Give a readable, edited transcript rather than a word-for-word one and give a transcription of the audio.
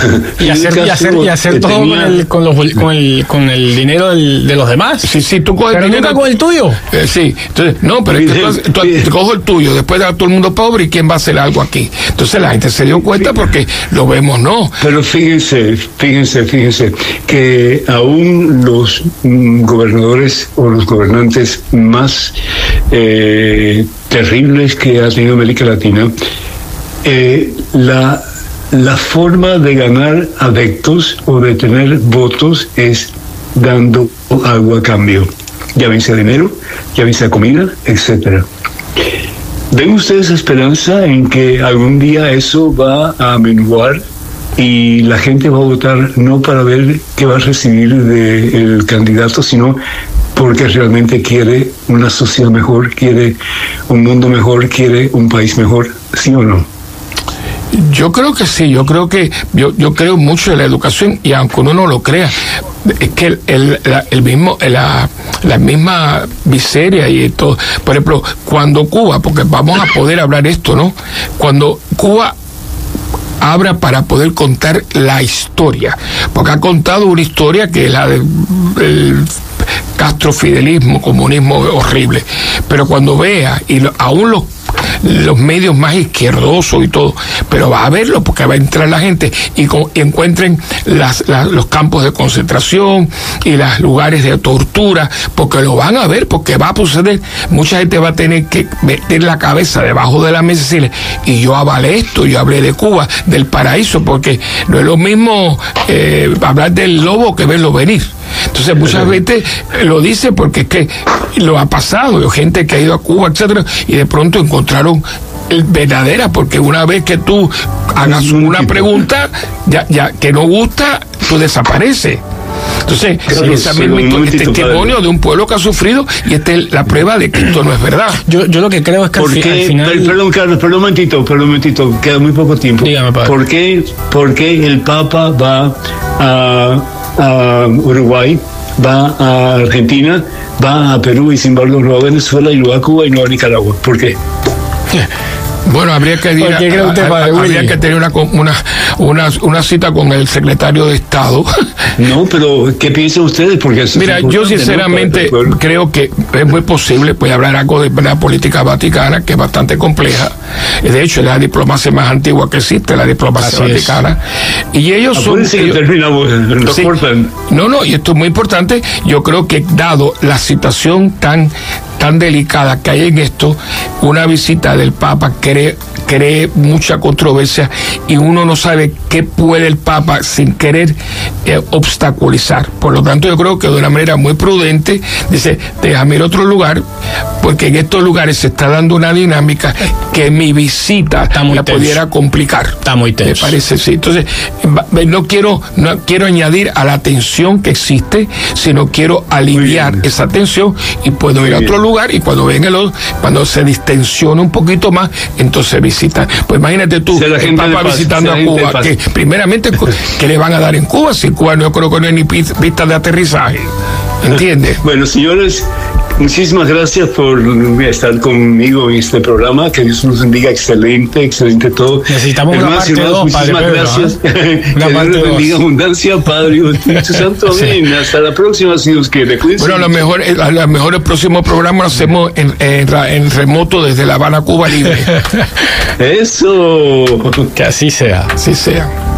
y hacer todo con el dinero de los demás. Sí, tú coges pero nunca con el tuyo. Sí, entonces, no, pero es que tú coges el tuyo, después da todo el mundo pobre, ¿y quién va a hacer algo aquí? Entonces la gente se dio cuenta porque lo vemos, ¿no? Pero fíjense, que aún los gobernadores o los gobernantes más terribles que ha tenido América Latina, la forma de ganar adeptos o de tener votos es dando algo a cambio. Ya vence dinero, ya vence comida, etcétera. ¿Ven ustedes esperanza en que algún día eso va a menguar y la gente va a votar no para ver qué va a recibir del candidato, sino porque realmente quiere una sociedad mejor, quiere un mundo mejor, quiere un país mejor? ¿Sí o no? Yo creo que sí, yo creo mucho en la educación, y aunque uno no lo crea, es que la misma miseria y todo. Por ejemplo, cuando Cuba, porque vamos a poder hablar esto, ¿no? Cuando Cuba abra para poder contar la historia, porque ha contado una historia que es la del castrofidelismo, comunismo horrible, pero cuando vea, y aún los medios más izquierdosos y todo, pero va a verlo porque va a entrar la gente y encuentren los campos de concentración y los lugares de tortura, porque lo van a ver, porque va a suceder. Mucha gente va a tener que meter la cabeza debajo de la mesa y decirle, y yo avalé esto, yo hablé de Cuba, del paraíso, porque no es lo mismo hablar del lobo que verlo venir. Entonces muchas veces lo dice porque es que lo ha pasado, gente que ha ido a Cuba, etcétera, y de pronto encontraron verdadera, porque una vez que tú hagas una pregunta ya que no gusta, tú desapareces. Entonces, ese mismo testimonio de un pueblo que ha sufrido, y esta es la prueba de que esto no es verdad. Yo lo que creo es que al final... Perdón, Carlos, perdón un momentito, queda muy poco tiempo. Dígame, padre. ¿Por qué el Papa va a Uruguay, va a Argentina, va a Perú, y sin embargo no va a Venezuela, y no va a Cuba, y no va a Nicaragua? ¿Por qué? Bueno, habría que tener una cita con el secretario de Estado. No, pero ¿qué piensan ustedes? Porque mira, yo sinceramente creo que es muy posible, puede hablar algo de la política vaticana, que es bastante compleja. De hecho, es la diplomacia más antigua que existe, la diplomacia vaticana. Y ellos son... No, y esto es muy importante. Yo creo que dado la situación tan delicada que hay en esto, una visita del Papa cree mucha controversia, y uno no sabe qué puede el Papa sin querer obstaculizar. Por lo tanto, yo creo que de una manera muy prudente dice, déjame ir a otro lugar, porque en estos lugares se está dando una dinámica que mi visita la pudiera complicar. Está muy tenso. Me parece, sí. Entonces, no quiero añadir a la tensión que existe, sino quiero aliviar esa tensión, y puedo ir a otro lugar, y cuando cuando se distensiona un poquito más, entonces visitan. Pues imagínate tú, el Papa visitando a Cuba, que primeramente, ¿qué le van a dar en Cuba? Si en Cuba yo creo que no hay ni pista de aterrizaje. ¿Entiendes? Bueno, señores, muchísimas gracias por estar conmigo en este programa. Que Dios nos bendiga. Excelente todo. Necesitamos una parte 2, muchísimas Padre gracias. Que Dios nos bendiga abundancia, Padre y Espíritu Santo. Amén. Hasta la próxima, si Dios quiere. Cuídense. Bueno, a lo mejor el próximo programa lo hacemos en remoto desde La Habana, Cuba libre. Eso. Que así sea. Así sea.